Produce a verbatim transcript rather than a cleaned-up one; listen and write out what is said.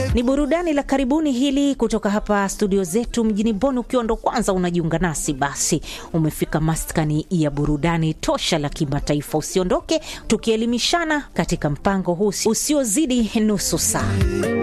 Ni burudani la karibuni hili kutoka hapa studio zetu mjini Bonn. Ukiwa ndo kwanza unajiunga nasi, basi umefika maskani ya burudani tosha la kimataifa. Usiondoke, tukielimishana katika mpango huu usiozidi nusu saa.